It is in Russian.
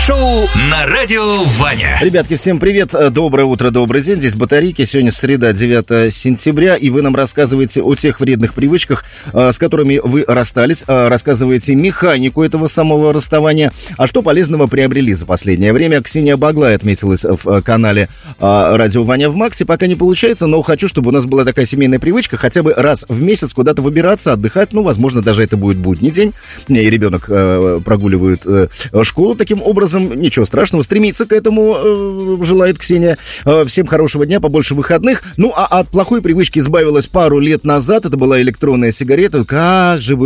Шоу на радио Ваня. Ребятки, всем привет, доброе утро, добрый день. Здесь Батарейки, сегодня среда, 9 сентября, и вы нам рассказываете о тех вредных привычках, с которыми вы расстались, рассказываете механику этого самого расставания, а что полезного приобрели за последнее время. Ксения Баглай отметилась в канале радио Ваня в Максе, пока не получается, но хочу, чтобы у нас была такая семейная привычка, хотя бы раз в месяц куда-то выбираться, отдыхать, возможно, даже это будет будний день, и ребенок прогуливает школу таким образом. Ничего страшного, стремиться к этому желает Ксения. Всем хорошего дня, побольше выходных. А от плохой привычки избавилась пару лет назад. Это была электронная сигарета. Как же